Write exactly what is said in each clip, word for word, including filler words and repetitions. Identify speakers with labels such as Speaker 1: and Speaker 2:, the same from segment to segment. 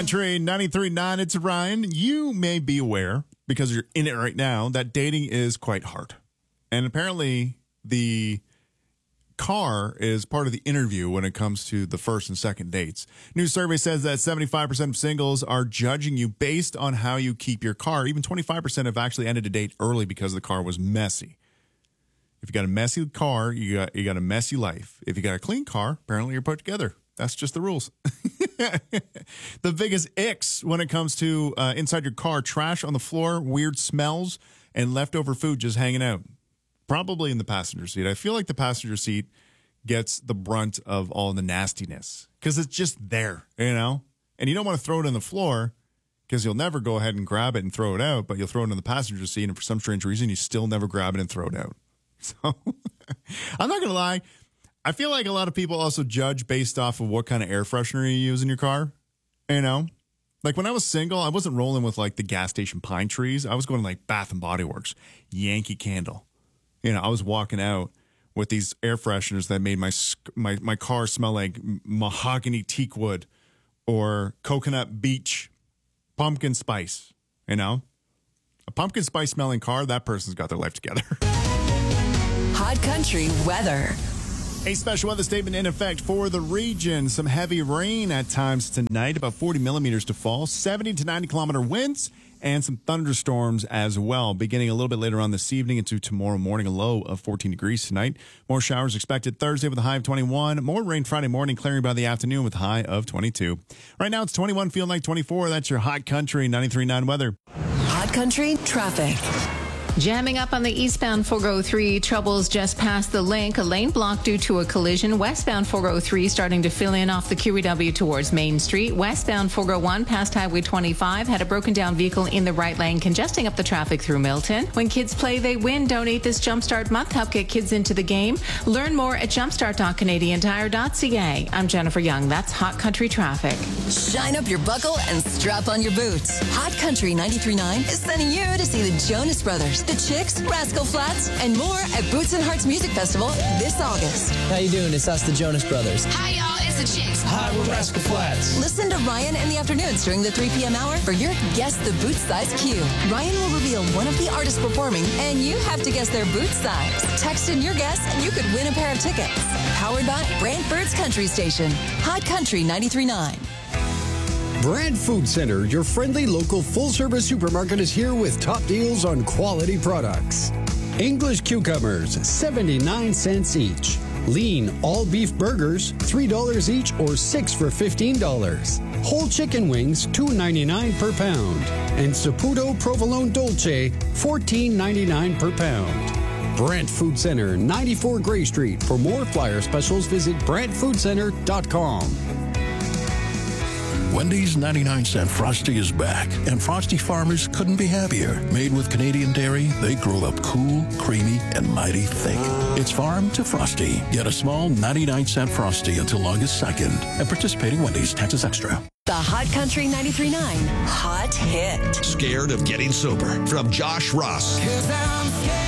Speaker 1: Country ninety-three point nine, it's Ryan. You may be aware, because you're in it right now, that dating is quite hard. And apparently the car is part of the interview when it comes to the first and second dates. New survey says that seventy-five percent of singles are judging you based on how you keep your car. Even twenty-five percent have actually ended a date early because the car was messy. If you got a messy car, you got you got a messy life. If you got a clean car, apparently you're put together. That's just the rules. The biggest icks when it comes to uh, inside your car: trash on the floor, weird smells, and leftover food just hanging out. Probably in the passenger seat. I feel like the passenger seat gets the brunt of all the nastiness because it's just there, you know? And you don't want to throw it on the floor because you'll never go ahead and grab it and throw it out, but you'll throw it in the passenger seat, and for some strange reason, you still never grab it and throw it out. So I'm not going to lie. I feel like a lot of people also judge based off of what kind of air freshener you use in your car, you know? Like when I was single, I wasn't rolling with like the gas station Pine Trees. I was going to like Bath and Body Works, Yankee Candle. You know, I was walking out with these air fresheners that made my my my car smell like mahogany teak wood or coconut beach, pumpkin spice. You know, a pumpkin spice smelling car, that person's got their life together.
Speaker 2: Hot Country weather.
Speaker 1: A special weather statement in effect for the region. Some heavy rain at times tonight, about forty millimeters to fall, seventy to ninety kilometer winds, and some thunderstorms as well. Beginning a little bit later on this evening into tomorrow morning, a low of fourteen degrees tonight. More showers expected Thursday with a high of twenty-one. More rain Friday morning, clearing by the afternoon with a high of twenty-two. Right now it's twenty-one, feeling like twenty-four. That's your Hot Country ninety-three point nine weather.
Speaker 2: Hot Country traffic.
Speaker 3: Jamming up on the eastbound four oh three, troubles just past the link. A lane blocked due to a collision. Westbound four oh three starting to fill in off the Q E W towards Main Street. Westbound four oh one past Highway twenty-five had a broken down vehicle in the right lane, congesting up the traffic through Milton. When kids play, they win. Donate this Jumpstart month. Help get kids into the game. Learn more at jumpstart dot canadian tire dot c a. I'm Jennifer Young. That's Hot Country traffic.
Speaker 2: Shine up your buckle and strap on your boots. Hot Country ninety-three point nine is sending you to see the Jonas Brothers, the Chicks, Rascal Flatts, and more at Boots and Hearts Music Festival this August.
Speaker 4: How you doing? It's us, the Jonas Brothers.
Speaker 5: Hi, y'all. It's the Chicks.
Speaker 4: Hi, we're Rascal Flatts.
Speaker 2: Listen to Ryan in the afternoons during the three p.m. hour for your Guess the Boot Size cue. Ryan will reveal one of the artists performing, and you have to guess their boot size. Text in your guess, and you could win a pair of tickets. Powered by Brantford's Country Station. Hot Country ninety-three point nine.
Speaker 6: Brand Food Center, your friendly local full-service supermarket, is here with top deals on quality products. English cucumbers, seventy-nine cents each. Lean all-beef burgers, three dollars each or six for fifteen dollars. Whole chicken wings, two ninety-nine per pound. And Saputo Provolone Dolce, fourteen ninety-nine per pound. Brant Food Center, ninety-four Gray Street. For more flyer specials, visit brant food center dot com.
Speaker 7: Wendy's ninety-nine cent Frosty is back, and Frosty farmers couldn't be happier. Made with Canadian dairy, they grow up cool, creamy, and mighty thick. It's farm to Frosty. Get a small ninety-nine cent Frosty until August second. At participating Wendy's, taxes extra.
Speaker 2: The Hot Country ninety-three point nine Hot Hit.
Speaker 8: Scared of getting sober, from Josh Ross.
Speaker 9: Cause I'm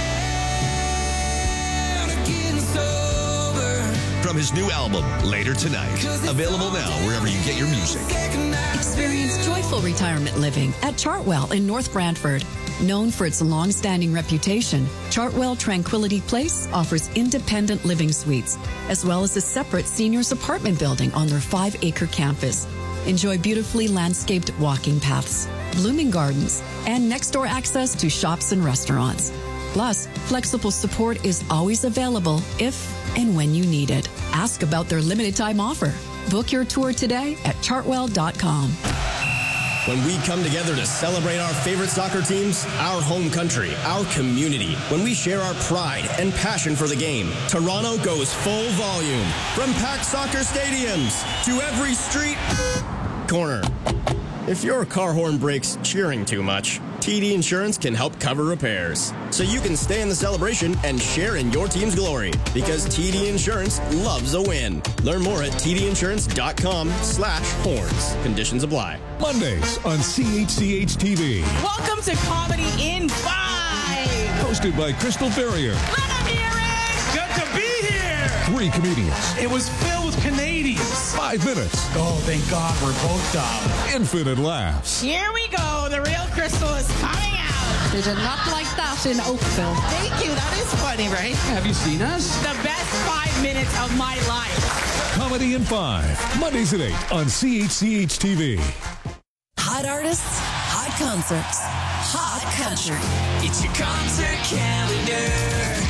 Speaker 9: scared of getting sober.
Speaker 8: From his new album, Later Tonight. Available now wherever you get your music.
Speaker 10: Experience joyful retirement living at Chartwell in North Brantford. Known for its long-standing reputation, Chartwell Tranquility Place offers independent living suites, as well as a separate seniors apartment building on their five-acre campus. Enjoy beautifully landscaped walking paths, blooming gardens, and next-door access to shops and restaurants. Plus, flexible support is always available if and when you need it. Ask about their limited time offer. Book your tour today at chartwell dot com.
Speaker 11: When we come together to celebrate our favorite soccer teams, our home country, our community, when we share our pride and passion for the game, Toronto goes full volume. From packed soccer stadiums to every street corner. If your car horn breaks cheering too much, T D Insurance can help cover repairs. So you can stay in the celebration and share in your team's glory. Because T D Insurance loves a win. Learn more at t d insurance dot com slash horns. Conditions apply.
Speaker 12: Mondays on C H C H T V.
Speaker 13: Welcome to Comedy in Five.
Speaker 12: Hosted by Crystal Ferrier.
Speaker 13: Let him hear it.
Speaker 9: Good to be here.
Speaker 12: Three comedians.
Speaker 9: It was filled with Canadians.
Speaker 12: Comedians. Five minutes.
Speaker 5: Oh, thank God we're both dumb.
Speaker 12: Infinite laughs.
Speaker 13: Here we go. The real Crystal is coming out.
Speaker 14: They did not like that in Oakville.
Speaker 13: Thank you. That is funny, right?
Speaker 5: Have you seen us?
Speaker 13: The best five minutes of my life.
Speaker 12: Comedy in Five. Mondays at eight on C H C H T V.
Speaker 2: Hot artists, hot concerts, hot country.
Speaker 9: It's your concert calendar.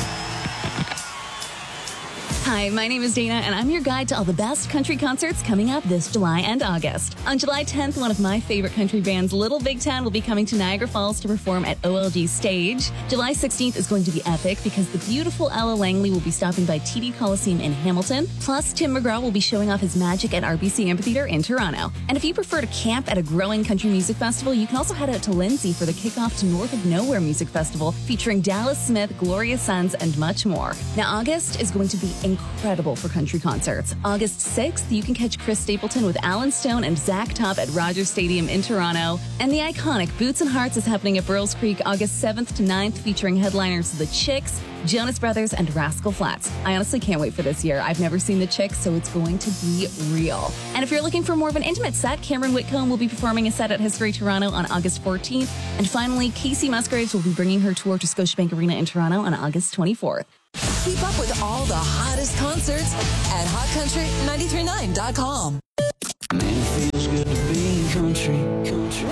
Speaker 15: Hi, my name is Dana, and I'm your guide to all the best country concerts coming up this July and August. On July tenth, one of my favorite country bands, Little Big Town, will be coming to Niagara Falls to perform at O L G Stage. July sixteenth is going to be epic because the beautiful Ella Langley will be stopping by T D Coliseum in Hamilton. Plus, Tim McGraw will be showing off his magic at R B C Amphitheater in Toronto. And if you prefer to camp at a growing country music festival, you can also head out to Lindsay for the kickoff to North of Nowhere Music Festival, featuring Dallas Smith, Gloria Sons, and much more. Now, August is going to be incredible for country concerts. August sixth, you can catch Chris Stapleton with Alan Stone and Zach Top at Rogers Stadium in Toronto. And the iconic Boots and Hearts is happening at Burles Creek August seventh to ninth, featuring headliners The Chicks, Jonas Brothers, and Rascal Flatts. I honestly can't wait for this year. I've never seen The Chicks, so it's going to be real. And if you're looking for more of an intimate set, Cameron Whitcomb will be performing a set at History Toronto on August fourteenth. And finally, Casey Musgraves will be bringing her tour to Scotiabank Arena in Toronto on August twenty-fourth.
Speaker 2: Keep up with all the hottest concerts at hot country nine three nine dot com.
Speaker 9: Man, it feels good to be in country. Country.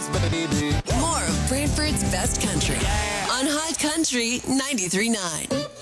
Speaker 2: More of Brantford's best country on Hot Country ninety-three point nine.